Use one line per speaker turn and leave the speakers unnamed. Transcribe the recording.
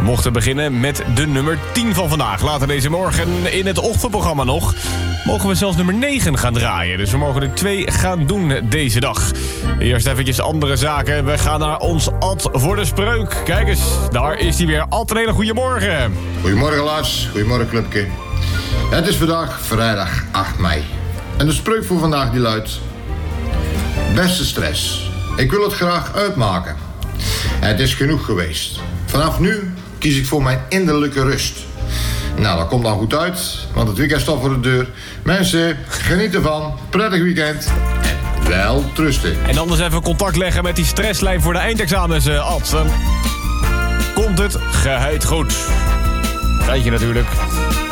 mochten beginnen met de nummer 10 van vandaag. Later deze morgen in het ochtendprogramma nog mogen we zelfs nummer 9 gaan draaien. Dus we mogen er 2 gaan doen deze dag. Eerst eventjes andere zaken. We gaan naar ons Ad voor de spreuk. Kijk eens, daar is hij weer. Ad, een hele goede morgen.
Goedemorgen Lars, goedemorgen clubje. Het is vandaag vrijdag 8 mei. En de spreuk voor vandaag die luidt: beste stress, ik wil het graag uitmaken. Het is genoeg geweest. Vanaf nu kies ik voor mijn innerlijke rust. Nou, dat komt dan goed uit, want het weekend staat voor de deur. Mensen, geniet ervan. Prettig weekend. En wel trusten.
En anders even contact leggen met die stresslijn voor de eindexamens, Ad. Dan komt het geheid goed. Rijtje natuurlijk.